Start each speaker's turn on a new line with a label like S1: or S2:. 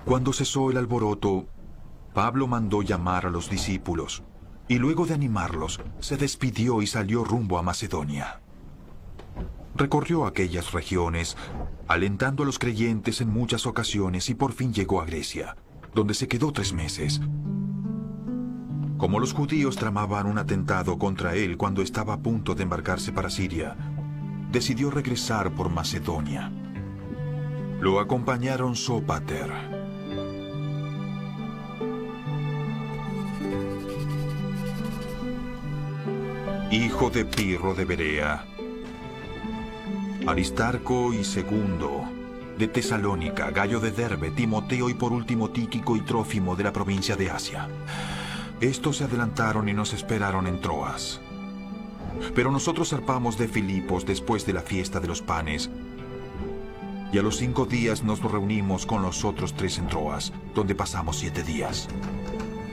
S1: Cuando cesó el alboroto, Pablo mandó llamar a los discípulos, y luego de animarlos, se despidió y salió rumbo a Macedonia. Recorrió aquellas regiones, alentando a los creyentes en muchas ocasiones, y por fin llegó a Grecia, donde se quedó 3 meses. Como los judíos tramaban un atentado contra él cuando estaba a punto de embarcarse para Siria, decidió regresar por Macedonia. Lo acompañaron Sópater, hijo de Pirro de Berea, Aristarco y Segundo de Tesalónica, Gayo de Derbe, Timoteo y por último Tíquico y Trófimo de la provincia de Asia. Estos se adelantaron y nos esperaron en Troas. Pero nosotros zarpamos de Filipos después de la fiesta de los panes, y a los 5 días nos reunimos con los otros 3 en Troas, donde pasamos 7 días.